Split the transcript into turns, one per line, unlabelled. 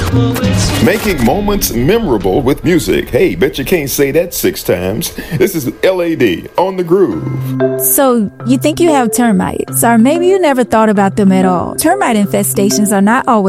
Making moments memorable with music. Hey, bet you can't say that 6 times. This is LAD on the Groove.
So, you think you have termites, or maybe you never thought about them at all. Termite infestations are not always